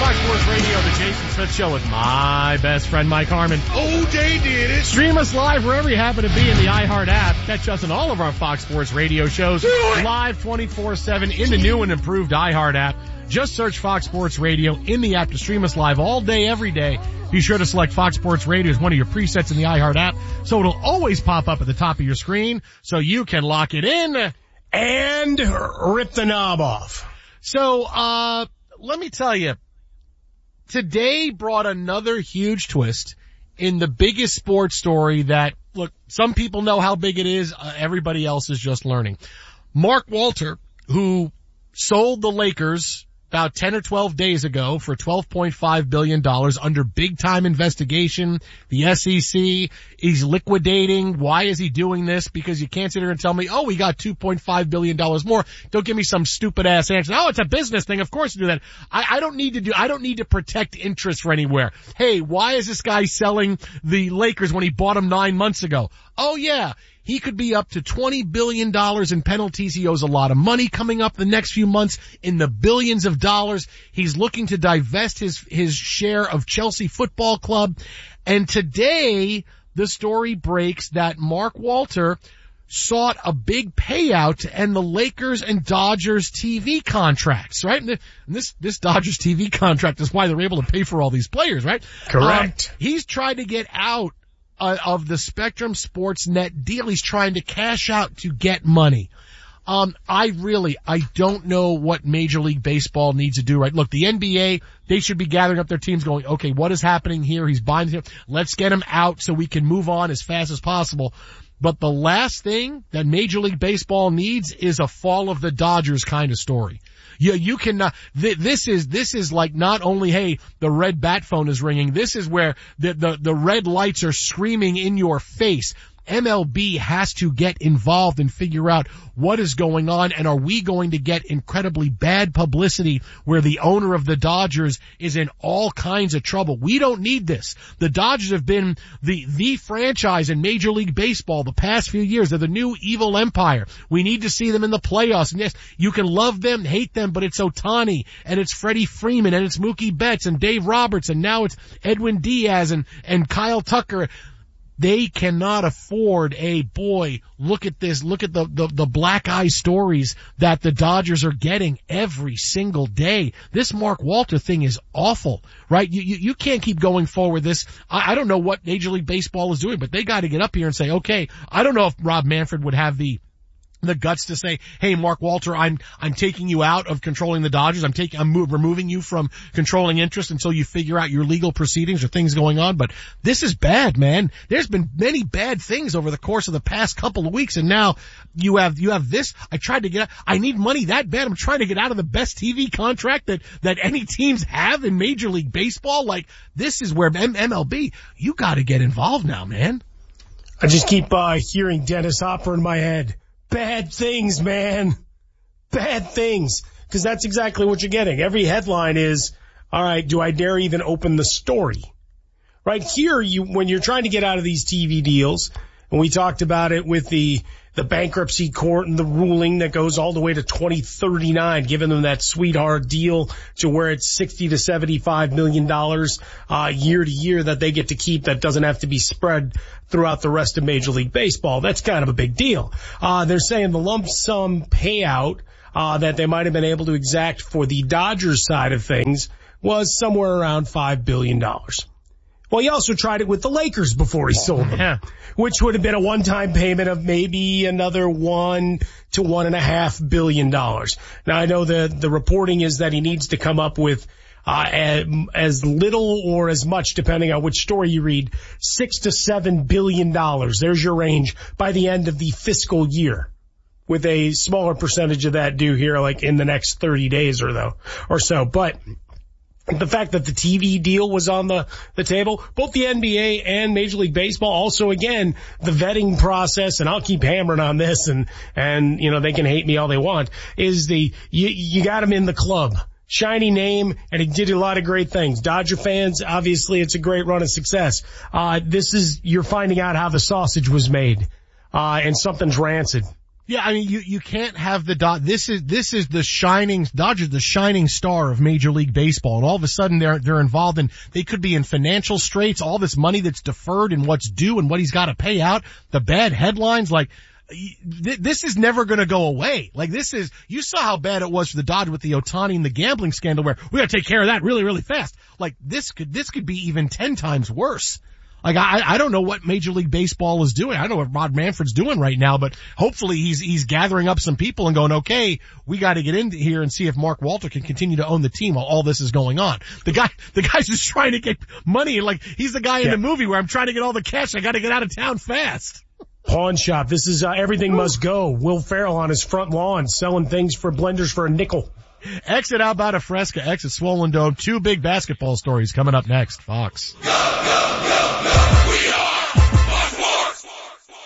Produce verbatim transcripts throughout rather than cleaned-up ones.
Fox Sports Radio, the Jason Smith Show with my best friend Mike Harmon. Oh, they did it. Stream us live wherever you happen to be in the iHeart app. Catch us in all of our Fox Sports Radio shows live twenty-four seven in the new and improved iHeart app. Just search Fox Sports Radio in the app to stream us live all day, every day. Be sure to select Fox Sports Radio as one of your presets in the iHeart app, so it'll always pop up at the top of your screen, so you can lock it in and rip the knob off. So, uh, let me tell you, today brought another huge twist in the biggest sports story that, look, some people know how big it is, uh, everybody else is just learning. Mark Walter, who sold the Lakers about ten or twelve days ago for twelve point five billion dollars under big-time investigation. The S E C is liquidating. Why is he doing this? Because you can't sit here and tell me, oh, we got two point five billion dollars more. Don't give me some stupid-ass answer. Oh, it's a business thing. Of course you do that. I, I don't need to do, I don't need to protect interest for anywhere. Hey, why is this guy selling the Lakers when he bought them nine months ago? Oh, yeah. He could be up to twenty billion dollars in penalties. He owes a lot of money coming up the next few months in the billions of dollars. He's looking to divest his, his share of Chelsea Football Club. And today, the story breaks that Mark Walter sought a big payout to end the Lakers and Dodgers T V contracts, right? And this, this Dodgers T V contract is why they're able to pay for all these players, right? Correct. Um, he's tried to get out Uh, of the Spectrum Sportsnet deal. He's trying to cash out to get money. Um, I really, I don't know what Major League Baseball needs to do, right? Look, the N B A, they should be gathering up their teams going, okay, what is happening here? He's buying him. Let's get him out so we can move on as fast as possible. But the last thing that Major League Baseball needs is a fall of the Dodgers kind of story. You, you cannot, th- this is, this is like not only, hey, the red bat phone is ringing. This is where the, the, the red lights are screaming in your face. M L B has to get involved and figure out what is going on, and are we going to get incredibly bad publicity where the owner of the Dodgers is in all kinds of trouble? We don't need this. The Dodgers have been the, the franchise in Major League Baseball the past few years. They're the new evil empire. We need to see them in the playoffs. And yes, you can love them, hate them, but it's Ohtani, and it's Freddie Freeman, and it's Mookie Betts, and Dave Roberts, and now it's Edwin Diaz, and, and Kyle Tucker. They cannot afford a, boy, look at this, look at the, the, the black eye stories that the Dodgers are getting every single day. This Mark Walter thing is awful, right? You, you, you can't keep going forward this. I, I don't know what Major League Baseball is doing, but they got to get up here and say, okay, I don't know if Rob Manfred would have the the guts to say, hey, Mark Walter, I'm, I'm taking you out of controlling the Dodgers. I'm taking, I'm move, removing you from controlling interest until you figure out your legal proceedings or things going on. But this is bad, man. There's been many bad things over the course of the past couple of weeks. And now you have, you have this. I tried to get out. I need money that bad. I'm trying to get out of the best T V contract that, that any teams have in Major League Baseball. Like, this is where M L B, you got to get involved now, man. I just keep, uh, hearing Dennis Hopper in my head. Bad things, man. Bad things. Because that's exactly what you're getting. Every headline is, all right, do I dare even open the story? Right here, you when you're trying to get out of these T V deals, and we talked about it with the the bankruptcy court and the ruling that goes all the way to twenty thirty-nine, giving them that sweetheart deal to where it's sixty to seventy-five million dollars uh year to year that they get to keep, that doesn't have to be spread throughout the rest of Major League Baseball. That's kind of a big deal. Uh they're saying the lump sum payout uh that they might have been able to exact for the Dodgers side of things was somewhere around five billion dollars. Well, he also tried it with the Lakers before he sold them, yeah. which would have been a one-time payment of maybe another one to one and a half billion dollars. Now, I know the the reporting is that he needs to come up with uh as little or as much, depending on which story you read, six to seven billion dollars. There's your range by the end of the fiscal year, with a smaller percentage of that due here, like in the next thirty days or though or so. But the fact that the T V deal was on the, the table, both the N B A and Major League Baseball, also, again, the vetting process, and I'll keep hammering on this, and, and, you know, they can hate me all they want, is the, you, you got him in the club. Shiny name, and he did a lot of great things. Dodger fans, obviously, it's a great run of success. Uh, this is, you're finding out how the sausage was made, uh, and something's rancid. Yeah, I mean, you, you can't have the Dod, this is, this is the shining, Dodgers, the shining star of Major League Baseball. And all of a sudden they're, they're involved in, they could be in financial straits, all this money that's deferred and what's due and what he's got to pay out, the bad headlines, like, this is never going to go away. Like this is, you saw how bad it was for the Dodgers with the Ohtani and the gambling scandal where we got to take care of that really, really fast. Like this could, this could be even ten times worse. Like I, I don't know what Major League Baseball is doing. I don't know what Rod Manfred's doing right now, but hopefully he's, he's gathering up some people and going, okay, we got to get in here and see if Mark Walter can continue to own the team while all this is going on. The guy, the guy's just trying to get money. Like he's the guy in yeah. the movie where I'm trying to get all the cash. I got to get out of town fast. Pawn shop. This is uh, Everything Must Go. Will Ferrell on his front lawn selling things for blenders for a nickel. Exit Alberta Fresca, exit Swollen Dome. Two big basketball stories coming up next. Fox. Go, go, go, go. We are Fox Sports.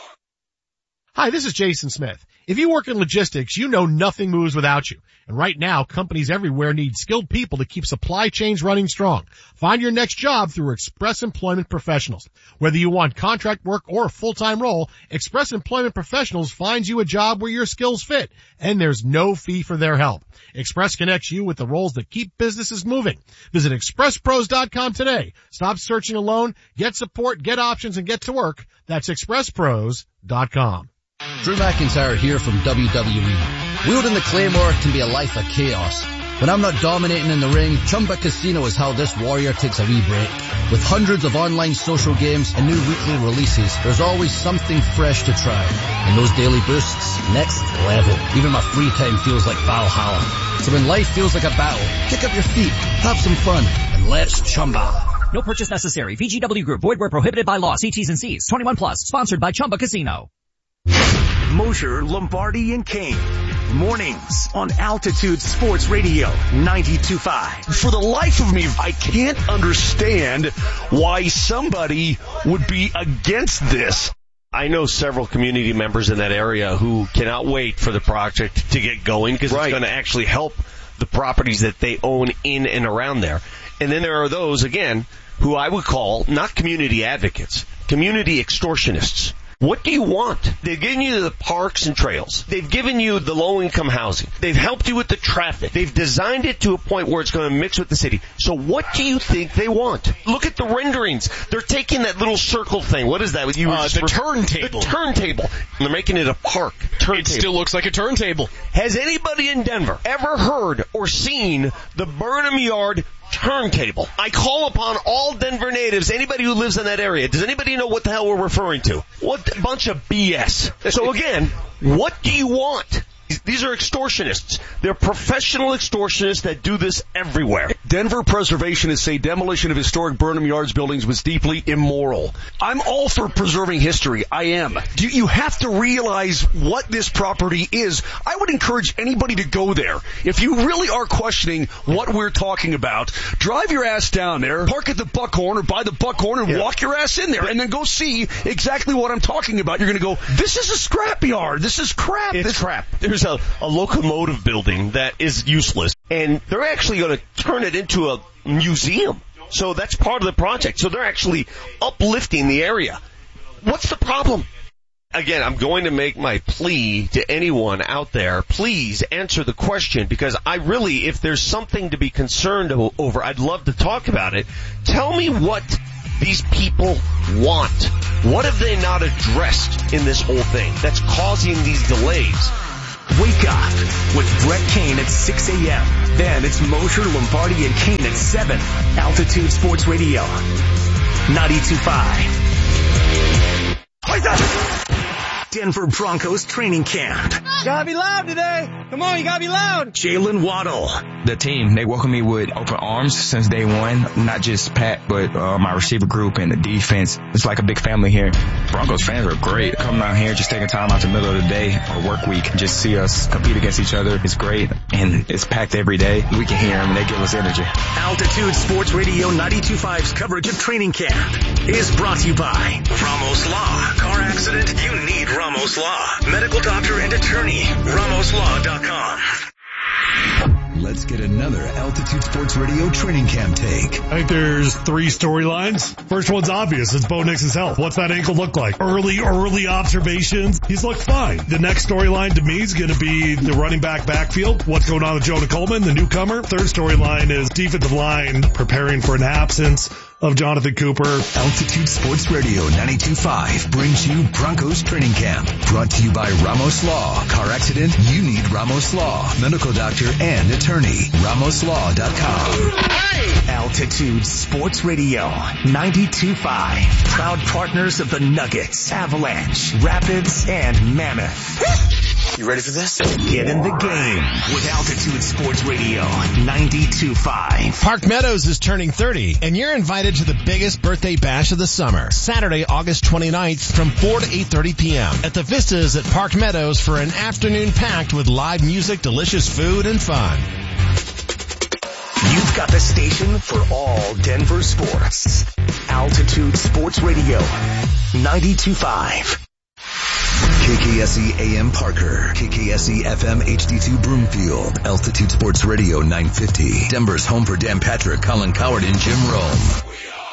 Hi, this is Jason Smith. If you work in logistics, you know nothing moves without you. And right now, companies everywhere need skilled people to keep supply chains running strong. Find your next job through Express Employment Professionals. Whether you want contract work or a full-time role, Express Employment Professionals finds you a job where your skills fit. And there's no fee for their help. Express connects you with the roles that keep businesses moving. Visit express pros dot com today. Stop searching alone. Get support, get options, and get to work. That's express pros dot com. Drew McIntyre here from W W E. Wielding the Claymore can be a life of chaos. When I'm not dominating in the ring, Chumba Casino is how this warrior takes a wee break. With hundreds of online social games and new weekly releases, there's always something fresh to try. And those daily boosts, next level. Even my free time feels like Valhalla. So when life feels like a battle, kick up your feet, have some fun, and let's Chumba. No purchase necessary. V G W Group. Void where prohibited by law. See T's and C's. twenty-one plus. Sponsored by Chumba Casino. Mosher, Lombardi, and Kane. Mornings on Altitude Sports Radio ninety-two point five. For the life of me, I can't understand why somebody would be against this. I know several community members in that area who cannot wait for the project to get going because right. It's going to actually help the properties that they own in and around there. And then there are those, again, who I would call not community advocates, community extortionists. What do you want? They've given you the parks and trails. They've given you the low-income housing. They've helped you with the traffic. They've designed it to a point where it's going to mix with the city. So what do you think they want? Look at the renderings. They're taking that little circle thing. What is that? You uh, the re- turntable. The turntable. And they're making it a park. Turntable. It still looks like a turntable. Has anybody in Denver ever heard or seen the Burnham Yard turntable? I call upon all Denver natives, anybody who lives in that area. Does anybody know what the hell we're referring to? What a bunch of B S. So again, what do you want? These are extortionists. They're professional extortionists that do this everywhere. Denver preservationists say demolition of historic Burnham Yards buildings was deeply immoral. I'm all for preserving history. I am. You, you have to realize what this property is. I would encourage anybody to go there. If you really are questioning what we're talking about, drive your ass down there, park at the Buckhorn or by the Buckhorn and yeah. walk your ass in there and then go see exactly what I'm talking about. You're going to go, this is a scrapyard. This is crap. It's this crap. There's a, a locomotive building that is useless, and they're actually going to turn it into a museum. So that's part of the project. So they're actually uplifting the area. What's the problem? Again, I'm going to make my plea to anyone out there. Please answer the question, because I really, if there's something to be concerned over, I'd love to talk about it. Tell me what these people want. What have they not addressed in this whole thing that's causing these delays? Wake up with Brett Kane at six a.m. Then it's Mosher, Lombardi, and Kane at seven. Altitude Sports Radio ninety-two point five. Denver Broncos training camp. Gotta be loud today. Come on, you gotta be loud. Jalen Waddle. The team, they welcome me with open arms since day one. Not just Pat, but uh, my receiver group and the defense. It's like a big family here. Broncos fans are great. Coming out here, just taking time out the middle of the day or work week, just see us compete against each other. It's great, and it's packed every day. We can hear them, and they give us energy. Altitude Sports Radio ninety-two point five's coverage of training camp is brought to you by Ramos Law. Car accident? You need Ramos Law. Medical doctor and attorney. Ramos Law dot com. Let's get another Altitude Sports Radio training camp take. I think there's three storylines. First one's obvious. It's Bo Nix's health. What's that ankle look like? Early, early observations. He's looked fine. The next storyline to me is going to be the running back backfield. What's going on with Jonah Coleman, the newcomer? Third storyline is defensive line preparing for an absence of Jonathan Cooper. Altitude Sports Radio ninety-two point five brings you Broncos Training Camp. Brought to you by Ramos Law. Car accident? You need Ramos Law. Medical doctor and attorney. Ramos Law dot com. Hey! Altitude Sports Radio ninety-two point five. Proud partners of the Nuggets, Avalanche, Rapids, and Mammoth. You ready for this? Get in the game with Altitude Sports Radio ninety-two point five. Park Meadows is turning thirty, and you're invited to the biggest birthday bash of the summer, Saturday, August twenty-ninth from four to eight thirty p.m. at the Vistas at Park Meadows for an afternoon packed with live music, delicious food, and fun. You've got the station for all Denver sports. Altitude Sports Radio ninety-two point five. K K S E A M Parker, K K S E F M H D two Broomfield, Altitude Sports Radio nine fifty, Denver's home for Dan Patrick, Colin Coward, and Jim Rome.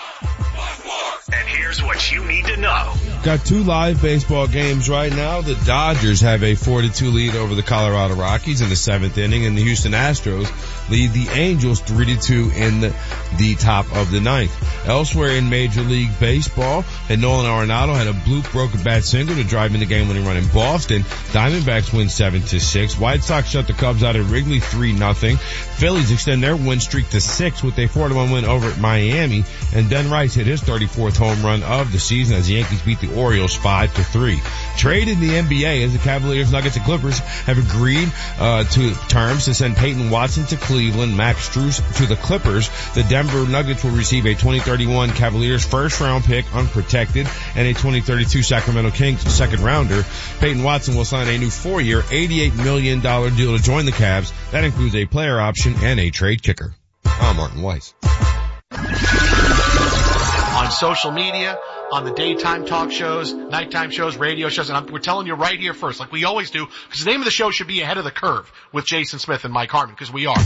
And here's what you need to know. Got two live baseball games right now. The Dodgers have a four to two lead over the Colorado Rockies in the seventh inning, and the Houston Astros lead the Angels three to two in the, the top of the ninth. Elsewhere in Major League Baseball, and Nolan Arenado had a bloop broken bat single to drive in the game-winning run in Boston. Diamondbacks win seven to six. White Sox shut the Cubs out at Wrigley three nothing. Phillies extend their win streak to six with a four to one win over at Miami, and Ben Rice hit his thirty-fourth home run of the season as the Yankees beat the Orioles five to three. Trade in the N B A as the Cavaliers, Nuggets, and Clippers have agreed uh to terms to send Peyton Watson to Cleveland, Max Strus to the Clippers. The Denver Nuggets will receive a twenty thirty-one Cavaliers first round pick unprotected and a twenty thirty-two Sacramento Kings second rounder. Peyton Watson will sign a new four-year, eighty-eight million dollars deal to join the Cavs. That includes a player option and a trade kicker. I'm Martin Weiss. On social media, on the daytime talk shows, nighttime shows, radio shows, and I'm, we're telling you right here first, like we always do, because the name of the show should be Ahead of the Curve with Jason Smith and Mike Harmon, because we are.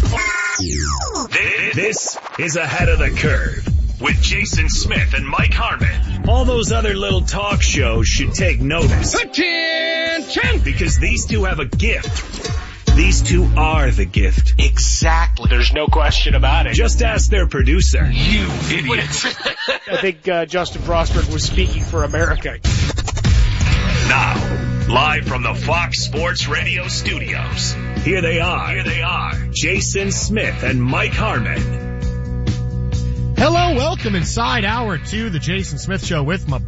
This is Ahead of the Curve with Jason Smith and Mike Harmon. All those other little talk shows should take notice. Attention! Because these two have a gift. These two are the gift. Exactly. There's no question about it. Just ask their producer. You idiots. I think uh, Justin Frostberg was speaking for America. Now, live from the Fox Sports Radio studios. Here they are. Here they are. Jason Smith and Mike Harmon. Hello, welcome inside hour two, the Jason Smith Show with my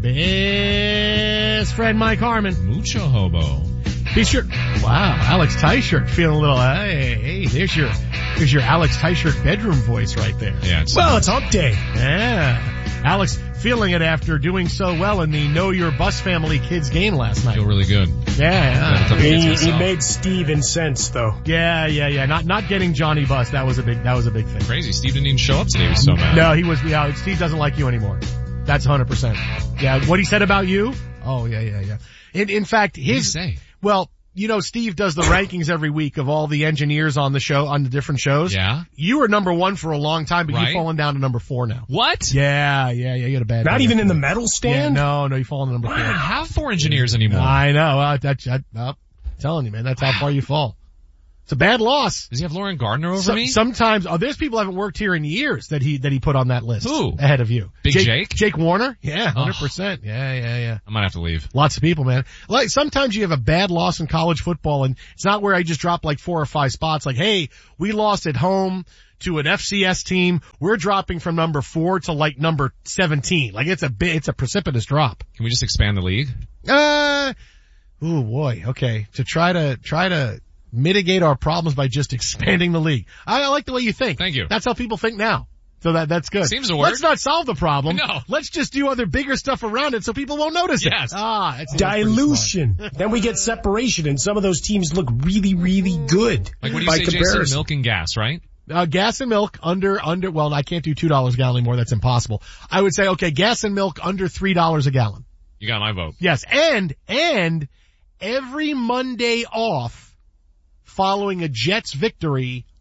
best friend Mike Harmon. Mucho hobo. Be sure. Wow, Alex Tyshirt feeling a little. Hey, hey, there's your, there's your Alex Tyshirt bedroom voice right there. Yeah. It's well, it's hump day. Yeah, Alex feeling it after doing so well in the Know Your Bus Family Kids game last night. Feel really good. Yeah, yeah. He, he made Steve incensed though. Yeah, yeah, yeah. Not not getting Johnny Bus. That was a big. That was a big thing. Crazy. Steve didn't even show up today. He was so mad. No, he was. Yeah, Steve doesn't like you anymore. That's one hundred percent. Yeah, what he said about you? Oh, yeah, yeah, yeah. In in fact, his. What did he say? Well, you know, Steve does the rankings every week of all the engineers on the show, on the different shows. Yeah. You were number one for a long time, but right. you've fallen down to number four now. What? Yeah, yeah, yeah. You had a bad. Not even in the medal stand? Yeah, no, no, you've fallen to number We four. don't even have four engineers anymore. I know. Uh, that, that, uh, I'm telling you, man, that's how far you fall. It's a bad loss. Does he have Lauren Gardner over so, me? Sometimes, oh, there's people who haven't worked here in years that he, that he put on that list. Who? Ahead of you. Big Jake? Jake? Jake Warner? Yeah, one hundred percent. Oh. Yeah, yeah, yeah. I might have to leave. Lots of people, man. Like, sometimes you have a bad loss in college football and it's not where I just drop like four or five spots. Like, hey, we lost at home to an F C S team. We're dropping from number four to like number seventeen. Like, it's a bit, it's a precipitous drop. Can we just expand the league? Uh, oh boy. Okay. To try to, try to, mitigate our problems by just expanding the league. I, I like the way you think. Thank you. That's how people think now. So that, that's good. Seems to work. Let's not solve the problem. No. Let's just do other bigger stuff around it so people won't notice it. Yes. Ah, that's dilution. Then we get separation and some of those teams look really, really good. Like what do you by say, comparison. Jason? Milk and gas, right? Uh, gas and milk under, under, well, I can't do two dollars a gallon anymore. That's impossible. I would say, okay, gas and milk under three dollars a gallon. You got my vote. Yes. And, and every Monday off following a Jets victory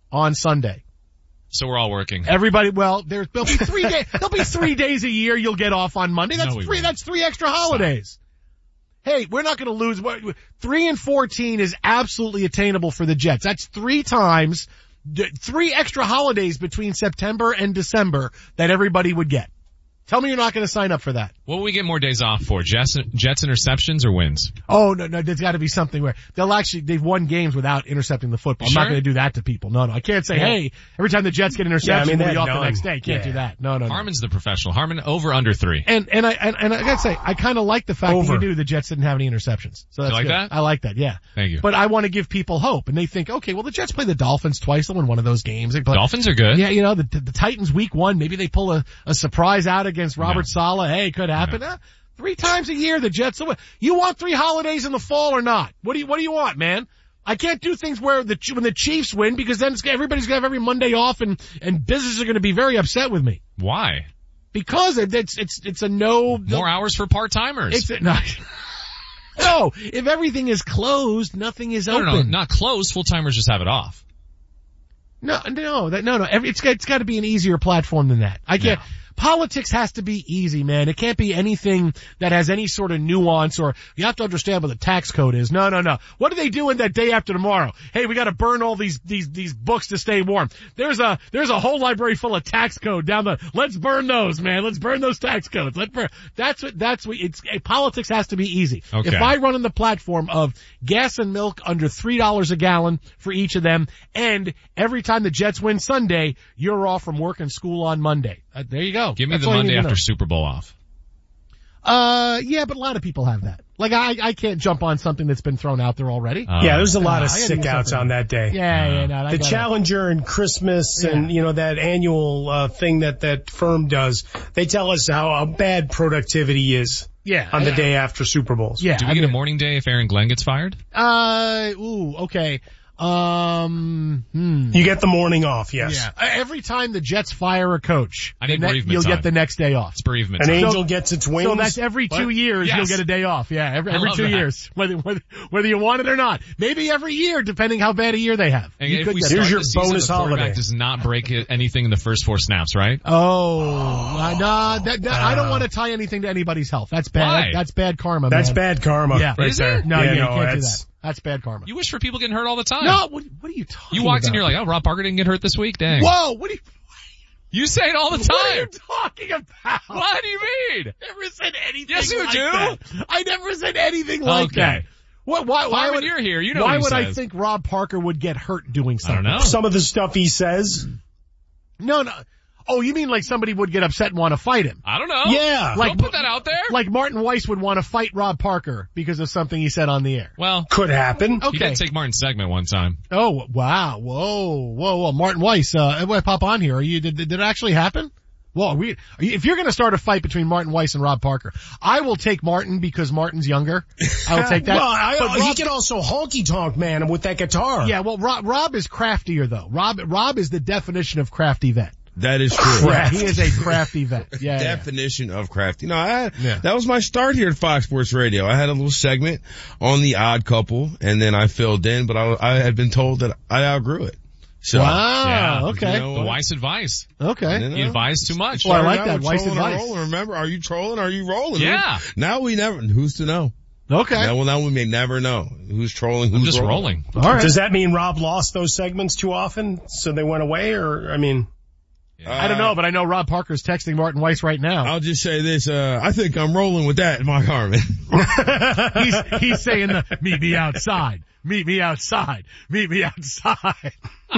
on Sunday. So we're all working. Everybody, well, there's, there'll be three days, there'll be three days a year you'll get off on Monday. That's No, we three, won't. that's three extra holidays. Hey, we're not going to lose. Three and fourteen is absolutely attainable for the Jets. That's three times, three extra holidays between September and December that everybody would get. Tell me you're not going to sign up for that. What will we get more days off for? Jets, Jets interceptions or wins? Oh, no, no, there's got to be something where they'll actually, they've won games without intercepting the football. I'm Sure? not going to do that to people. No, no, I can't say, Yeah. hey, every time the Jets get an interception, Yeah, I mean, we'll be they're off the done. next day. Can't Yeah. do that. No, no, no. Harmon's the professional. Harmon over under three. And, and I, and, and I gotta say, I kinda like the fact Over. that you knew the Jets didn't have any interceptions. So that's You like good. that? I like that, yeah. Thank you. But I want to give people hope, and they think, okay, well the Jets play the Dolphins twice, they'll win one of those games. They play, Dolphins are good. yeah, you know, the, the Titans week one, maybe they pull a, a surprise out against Robert No. Saleh. Hey, could happen. Uh, three times a year the Jets will win. You want three holidays in the fall or not? What do you, what do you want, man? I can't do things where the, when the Chiefs win because then it's, everybody's gonna have every Monday off and, and businesses are gonna be very upset with me. Why? Because it, it's, it's, it's a no, More hours for part-timers. it's a, no, no, if everything is closed, nothing is no, open. no, no, not closed. Full-timers just have it off. No, no, that, no, no. Every, it's got, it's got to be an easier platform than that. I can't. No. Politics has to be easy, man. It can't be anything that has any sort of nuance or you have to understand what the tax code is. No, no, no. What are they doing that day after tomorrow? Hey, we got to burn all these these these books to stay warm. There's a there's a whole library full of tax code down the. Let's burn those, man. Let's burn those tax codes. Let's burn. That's what that's what it's. eh, Politics has to be easy. Okay. If I run on the platform of gas and milk under three dollars a gallon for each of them, and every time the Jets win Sunday, you're off from work and school on Monday. Uh, there you go. Give me That's the all you Monday need to after know. Super Bowl off. Uh, yeah, but a lot of people have that. Like I, I can't jump on something that's been thrown out there already. Uh, Yeah, there's a lot Uh, of I gotta sick do outs something. on that day. Yeah, yeah, no, I The gotta- Challenger and Christmas and, you know, that annual uh, thing that that firm does, they tell us how, how bad productivity is Yeah, on the I- day after Super Bowls. Yeah, Do we I get mean, a morning day if Aaron Glenn gets fired? Uh, ooh, okay. Um, hmm. You get the morning off, yes. Yeah. Uh, Every time the Jets fire a coach, I need the ne- bereavement you'll time. get the next day off. It's bereavement An time. angel gets its wings. So that's every two What? years Yes. you'll get a day off. Yeah, every, I every love two that. years, whether, whether whether you want it or not. Maybe every year, depending how bad a year they have. And You if could we get start Here's your the season, bonus the quarterback holiday. does not break it- anything in the first four snaps, right? Oh, uh, nah, that, that, I don't Uh, want to tie anything to anybody's health. That's bad. Why? That- that's bad karma, That's man. bad karma. Yeah. Right Is there. it? No, yeah, yeah, no, you can't do that's, that. That's bad karma. You wish for people getting hurt all the time. No, what, what are you talking You walked in, about? you're like, oh, Rob Parker didn't get hurt this week? Dang. Whoa, what are you, You say it all the what are you time. talking about? What do you mean? I never said anything Yes, you like do. that. I never said anything like Okay. that. What, why, why Harmon, would, you're here. You know why what he would I says. think Rob Parker would get hurt doing I something? don't know. some of the stuff he says. No, no. Oh, you mean like somebody would get upset and want to fight him? I don't know. Yeah. Like- Don't put that out there. Like Martin Weiss would want to fight Rob Parker because of something he said on the air. Well, Could happen. he Okay. did take Martin's segment one time. Oh, wow. Whoa, whoa, whoa. Martin Weiss, uh, I pop on here. Are you, did, did it actually happen? Well, we, are you, if you're going to start a fight between Martin Weiss and Rob Parker, I will take Martin because Martin's younger. I will take that. Well, I, But he Rob- can also honky tonk, man, with that guitar. yeah, well, Rob, Rob is craftier though. Rob, Rob is the definition of crafty vet. That is true. Yeah, he is a crafty vet. Yeah, yeah. Definition of crafty. No, I, Yeah. that was my start here at Fox Sports Radio. I had a little segment on the Odd Couple, and then I filled in, but I, I had been told that I outgrew it. So, Wow. Yeah. Okay. You know The what? Weiss advice. Okay. You know? He advised too much. Well, I like Now that. we're Weiss trolling or advice. rolling. Remember, are you trolling? Are you rolling? Yeah. Now we never, who's to know? Okay. Now, well, now we may never know who's trolling, who's I'm just rolling. All right. Does that mean Rob lost those segments too often, so they went away, or I mean? I don't know, but I know Rob Parker's texting Martin Weiss right now. I'll just say this, uh, I think I'm rolling with that, Mark Harmon. he's, he's saying the, meet me outside. Meet me outside. Meet me outside.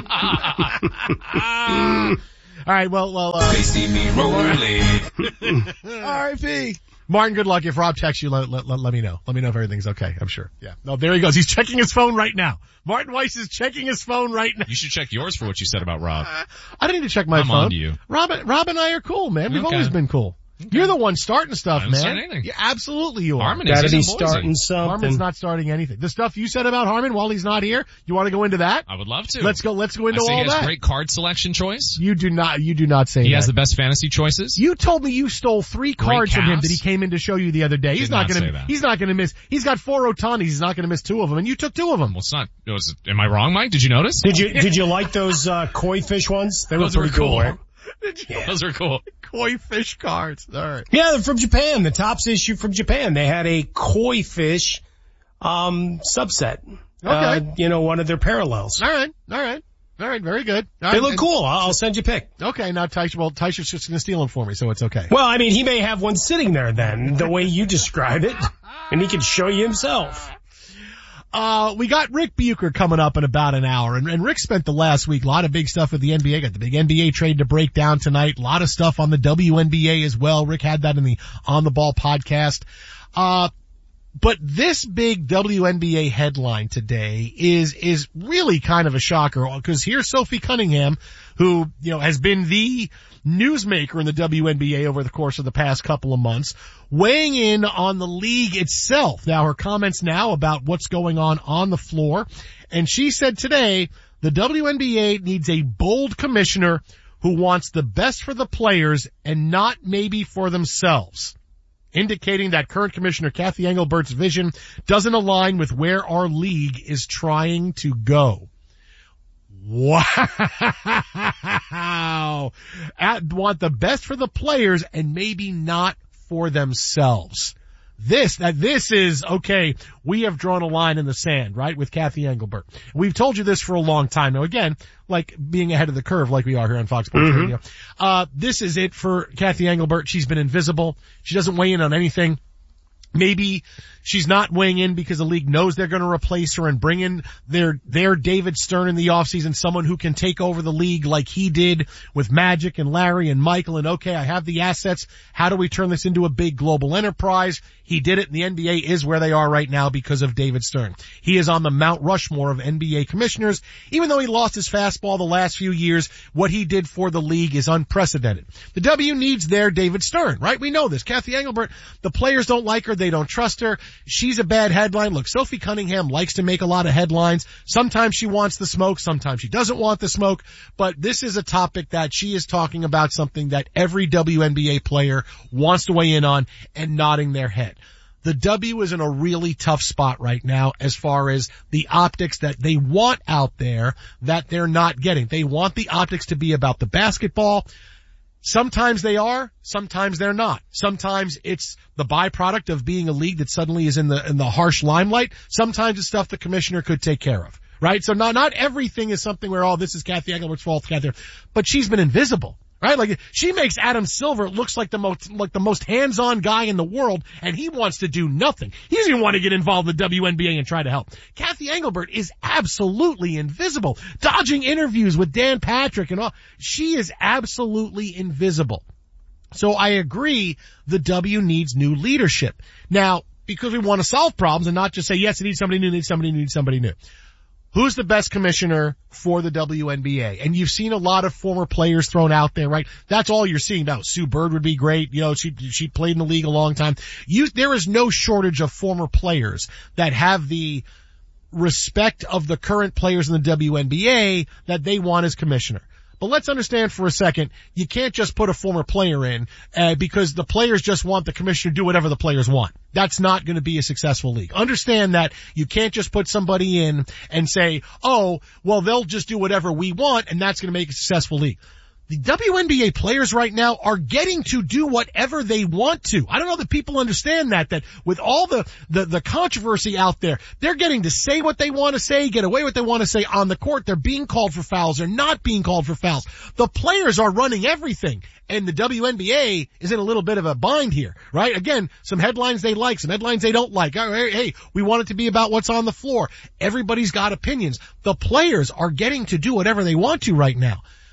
All right, well, well, uh, They see me rolling. R I P Martin, good luck. If Rob texts you, let, let, let, let me know. Let me know if everything's okay. I'm sure. Yeah. No, there he goes. He's checking his phone right now. Martin Weiss is checking his phone right now. You should check yours for what you said about Rob. I don't need to check my I'm phone. on to you. Rob, Rob and I are cool, man. We've Okay. always been cool. You're the one starting stuff, I didn't man. start anything. Yeah, absolutely you are. Harmon is. Gotta be He's in Boise. starting something. Harmon's not starting anything. The stuff you said about Harmon while he's not here, you want to go into that? I would love to. Let's go, let's go into I say all he has that. great card selection choice. You do not, you do not say He that. has the best fantasy choices. You told me you stole three cards from him calves. that he came in to show you the other day. He's Did not not gonna, say that. he's not gonna miss, he's got four Otanis, he's not gonna miss two of them, and you took two of them. Well, it's not, it was, am I wrong, Mike? Did you notice? Did you did you like those uh, koi fish ones? They Those were were pretty cool. cool. Right? Yeah. Those are cool. Koi fish cards. Alright. Yeah, they're from Japan. The Topps issue from Japan. They had a koi fish um subset. Okay. Uh, you know, one of their parallels. Alright, alright. Alright, very good. All They right. look cool. I'll, I'll send you a pic. Okay, now Taisha, well, Taisha's just gonna steal them for me, so it's okay. Well, I mean, he may have one sitting there then, the way you describe it, and he can show you himself. Uh, we got Rick Bucher coming up in about an hour, and, and Rick spent the last week, a lot of big stuff with the N B A, got the big N B A trade to break down tonight, a lot of stuff on the W N B A as well. Rick had that in the On the Ball podcast. Uh, but this big W N B A headline today is, is really kind of a shocker, because here's Sophie Cunningham, who, you know, has been the newsmaker in the W N B A over the course of the past couple of months, weighing in on the league itself. Now, her comments now about what's going on on the floor. And she said today, the W N B A needs a bold commissioner who wants the best for the players and not maybe for themselves, indicating that current commissioner Kathy Engelbert's vision doesn't align with where our league is trying to go. Wow. At, want the best for the players and maybe not for themselves. This, that this is, okay, we have drawn a line in the sand, right, with Kathy Engelbert. We've told you this for a long time. Now again, like being ahead of the curve like we are here on Fox Sports Mm-hmm. Radio. Uh, this is it for Kathy Engelbert. She's been invisible. She doesn't weigh in on anything. Maybe she's not weighing in because the league knows they're going to replace her and bring in their, their David Stern in the offseason, someone who can take over the league like he did with Magic and Larry and Michael. And okay, I have the assets. How do we turn this into a big global enterprise? He did it, and the N B A is where they are right now because of David Stern. He is on the Mount Rushmore of N B A commissioners. Even though he lost his fastball the last few years, what he did for the league is unprecedented. The W needs their David Stern, right? We know this. Kathy Engelbert, the players don't like her. They don't trust her. She's a bad headline. Look, Sophie Cunningham likes to make a lot of headlines. Sometimes she wants the smoke. Sometimes she doesn't want the smoke. But this is a topic that she is talking about, something that every W N B A player wants to weigh in on and nodding their head. The W is in a really tough spot right now as far as the optics that they want out there that they're not getting. They want the optics to be about the basketball. Sometimes they are, sometimes they're not. Sometimes it's the byproduct of being a league that suddenly is in the, in the harsh limelight. Sometimes it's stuff the commissioner could take care of, right? So not, not everything is something where, oh, this is Kathy Engelbert's fault, Kathy, but she's been invisible, right? Like, she makes Adam Silver looks like the most, like the most hands-on guy in the world, and he wants to do nothing. He doesn't even want to get involved in the W N B A and try to help. Kathy Engelbert is absolutely invisible, dodging interviews with Dan Patrick and all. She is absolutely invisible. So I agree the W needs new leadership. Now, because we want to solve problems and not just say, yes, it needs somebody new, it needs somebody new, it needs somebody new. Who's the best commissioner for the W N B A? And you've seen a lot of former players thrown out there, right? That's all you're seeing now. Sue Bird would be great. You know, she, she played in the league a long time. You, there is no shortage of former players that have the respect of the current players in the W N B A that they want as commissioner. But let's understand for a second, you can't just put a former player in uh, because the players just want the commissioner to do whatever the players want. That's not going to be a successful league. Understand that you can't just put somebody in and say, oh, well, they'll just do whatever we want, and that's going to make a successful league. The W N B A players right now are getting to do whatever they want to. I don't know that people understand that, that with all the, the, the controversy out there, they're getting to say what they want to say, get away what they want to say on the court. They're being called for fouls. They're not being called for fouls. The players are running everything. And the W N B A is in a little bit of a bind here, right? Again, some headlines they like, some headlines they don't like. Hey, hey, we want it to be about what's on the floor. Everybody's got opinions. The players are getting to do whatever they want to right now.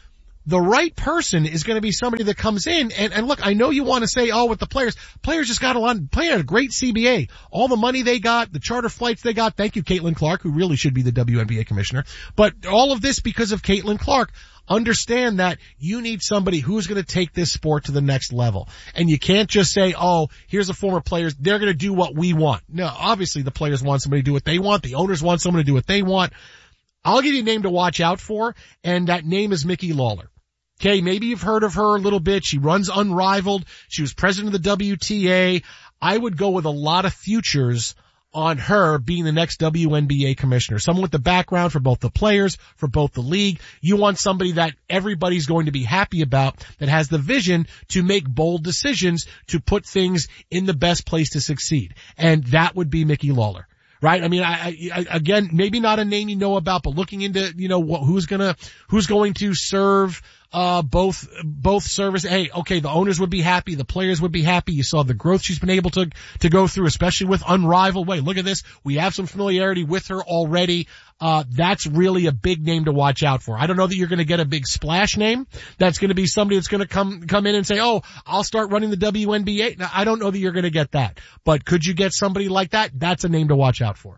the right person is going to be somebody that comes in and, and look, I know you want to say, oh, with the players, players just got a lot, players had a great C B A. All the money they got, the charter flights they got. Thank you, Caitlin Clark, who really should be the W N B A commissioner. But all of this because of Caitlin Clark. Understand that you need somebody who's going to take this sport to the next level. And you can't just say, oh, here's a former player. They're going to do what we want. No, obviously the players want somebody to do what they want. The owners want someone to do what they want. I'll give you a name to watch out for, and that name is Mickey Lawler. Okay, maybe you've heard of her a little bit. She runs Unrivaled. She was president of the W T A. I would go with a lot of futures on her being the next W N B A commissioner. Someone with the background for both the players, for both the league. You want somebody that everybody's going to be happy about, that has the vision to make bold decisions to put things in the best place to succeed. And that would be Mickey Lawler. Right? I mean, I, I, again, maybe not a name you know about, but looking into, you know, who's gonna, who's going to serve, uh, both, both service. Hey, okay, the owners would be happy, the players would be happy. You saw the growth she's been able to, to go through, especially with Unrivaled. Wait, look at this. We have some familiarity with her already. Uh, that's really a big name to watch out for. I don't know that you're going to get a big splash name. That's going to be somebody that's going to come, come in and say, oh, I'll start running the W N B A. Now, I don't know that you're going to get that, but could you get somebody like that? That's a name to watch out for.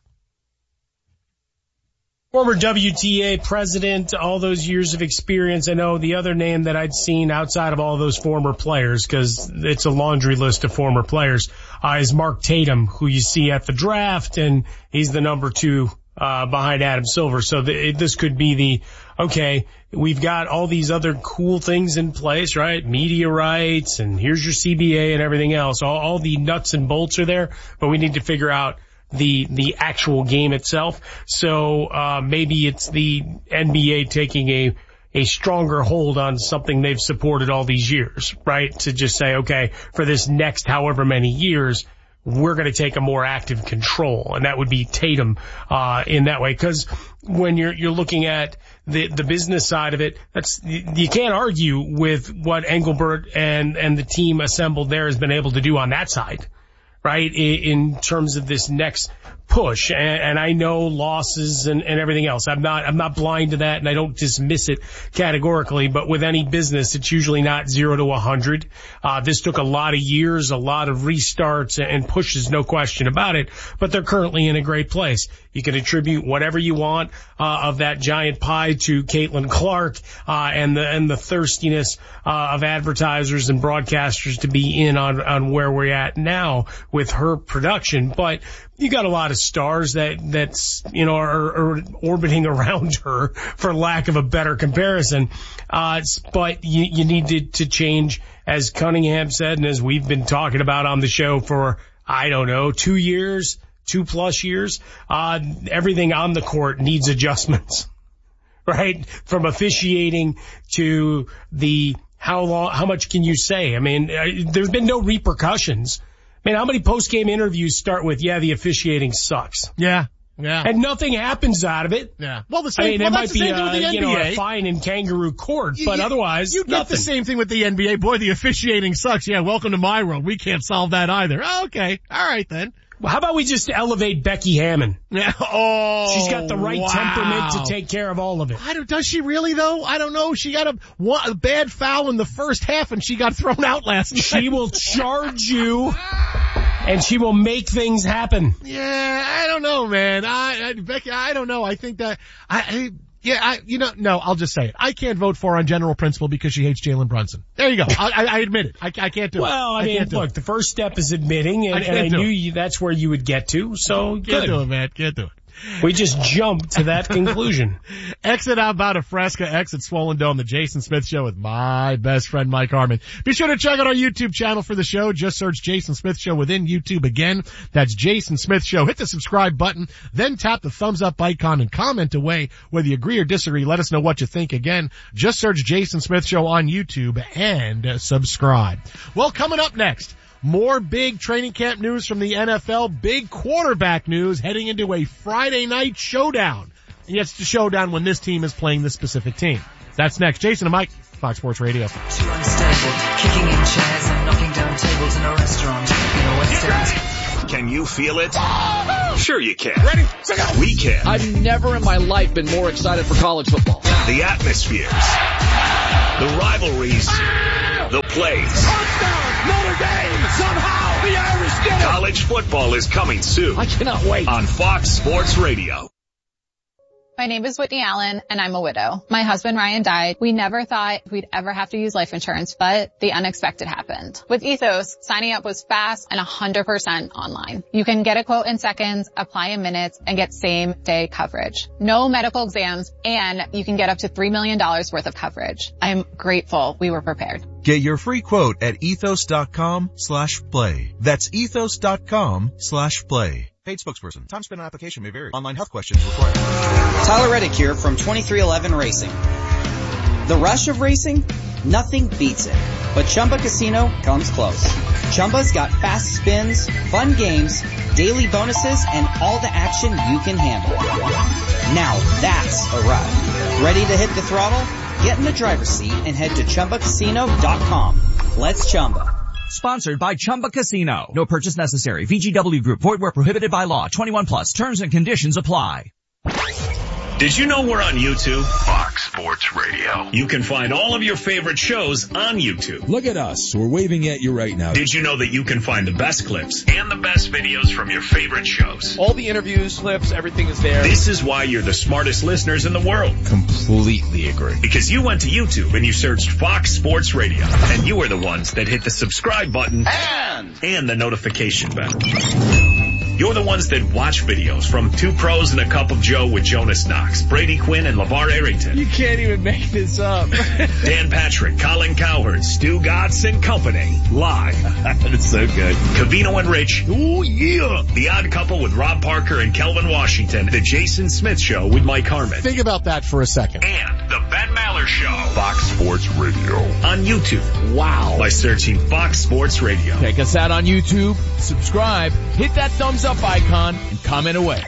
Former W T A president, all those years of experience. I know the other name that I'd seen outside of all those former players, because it's a laundry list of former players, uh, is Mark Tatum, who you see at the draft, and he's the number two uh behind Adam Silver. So the, it, this could be the, okay, we've got all these other cool things in place, right? Media rights, and here's your C B A and everything else. All, all the nuts and bolts are there, but we need to figure out the the actual game itself. So uh maybe it's the N B A taking a a stronger hold on something they've supported all these years, right? To just say, okay, for this next however many years, we're going to take a more active control, and that would be Tatum uh in that way. Because when you're you're looking at the the business side of it, that's, you can't argue with what Engelbert and and the team assembled there has been able to do on that side, right? In terms of this next push, and, and I know losses and, and everything else. I'm not, I'm not blind to that, and I don't dismiss it categorically, but with any business, it's usually not zero to a hundred. Uh, this took a lot of years, a lot of restarts and pushes, no question about it, but they're currently in a great place. You can attribute whatever you want, uh, of that giant pie to Caitlin Clark, uh, and the, and the thirstiness, uh, of advertisers and broadcasters to be in on, on where we're at now with her production. But you got a lot of stars that, that's, you know, are, are orbiting around her, for lack of a better comparison. Uh, but you, you need to, to change, as Cunningham said, and as we've been talking about on the show for, I don't know, two years, two plus years, uh, everything on the court needs adjustments, right? From officiating to the, how long, how much can you say? I mean, uh, there's been no repercussions. I mean, how many post-game interviews start with, yeah, the officiating sucks? Yeah, yeah. And nothing happens out of it. Yeah. Well, the same, I mean, well, it that's might the be same thing with the a, N B A. You know, a fine in kangaroo court, you, but you, otherwise, you get nothing. the same thing with the N B A. Boy, the officiating sucks. Yeah, welcome to my world. We can't solve that either. Oh, okay. All right, then. Well, how about we just elevate Becky Hammon? Yeah. Oh, she's got the right wow. temperament to take care of all of it. I don't, does she really though? I don't know. She got a, one, a bad foul in the first half and she got thrown out last night. She will charge you and she will make things happen. Yeah, I don't know, man. I, I Becky, I don't know. I think that, I, I yeah, I, you know, no, I'll just say it. I can't vote for her on general principle because she hates Jalen Brunson. There you go. I, I, I admit it. I, I can't do well, it. Well, I, I mean, look, it. the first step is admitting, and I, and I knew you, that's where you would get to, so can't good. do it, man. Can't do it. We just jumped to that conclusion. Exit out about a Fresca, exit Swollen Dome, the Jason Smith Show with my best friend Mike Harmon. Be sure to check out our YouTube channel for the show. Just search Jason Smith Show within YouTube. Again, that's Jason Smith Show. Hit the subscribe button, then tap the thumbs up icon and comment away whether you agree or disagree. Let us know what you think. Again, just search Jason Smith Show on YouTube and subscribe. Well, coming up next, more big training camp news from the N F L, big quarterback news heading into a Friday night showdown. And it's the showdown when this team is playing this specific team. That's next. Jason and Mike, Fox Sports Radio. Too unstable, kicking in chairs and knocking down tables in a restaurant in a West End. Can you feel it? Sure you can. Ready? We can. I've never in my life been more excited for college football. The atmospheres. The rivalries. Ah! The plays. Touchdown! Notre Dame! Somehow the Irish get it! College football is coming soon. I cannot wait. On Fox Sports Radio. My name is Whitney Allen, and I'm a widow. My husband Ryan died. We never thought we'd ever have to use life insurance, but the unexpected happened. With Ethos, signing up was fast and one hundred percent online. You can get a quote in seconds, apply in minutes, and get same-day coverage. No medical exams, and you can get up to three million dollars worth of coverage. I'm grateful we were prepared. Get your free quote at ethos.com slash play. That's ethos.com slash play. Paid spokesperson. Time spent on application may vary. Online health questions required. Tyler Reddick here from twenty-three eleven Racing. The rush of racing? Nothing beats it. But Chumba Casino comes close. Chumba's got fast spins, fun games, daily bonuses, and all the action you can handle. Now that's a ride. Ready to hit the throttle? Get in the driver's seat and head to Chumba Casino dot com. Let's Chumba. Sponsored by Chumba Casino. No purchase necessary. V G W Group. Void where prohibited by law. twenty-one plus. Terms and conditions apply. Did you know we're on YouTube? Fox Sports Radio. You can find all of your favorite shows on YouTube. Look at us. We're waving at you right now. Did you know that you can find the best clips and the best videos from your favorite shows? All the interviews, clips, everything is there. This is why you're the smartest listeners in the world. Completely agree. Because you went to YouTube and you searched Fox Sports Radio. And you were the ones that hit the subscribe button and, and the notification bell. You're the ones that watch videos from Two Pros and a Cup of Joe with Jonas Knox, Brady Quinn, and LeVar Arrington. You can't even make this up. Dan Patrick, Colin Cowherd, Stu Godson and Company. Live. That's so good. Cavino and Rich. Oh, yeah. The Odd Couple with Rob Parker and Kelvin Washington. The Jason Smith Show with Mike Harmon. Think about that for a second. And the Ben Maller Show. Fox Sports Radio. On YouTube. Wow. By searching Fox Sports Radio. Check us out on YouTube. Subscribe. Hit that thumbs up icon and comment away.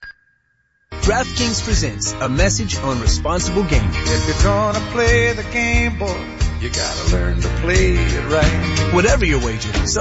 DraftKings presents a message on responsible gaming. If you're gonna play the game, boy, you gotta learn to play it right. Whatever your wager,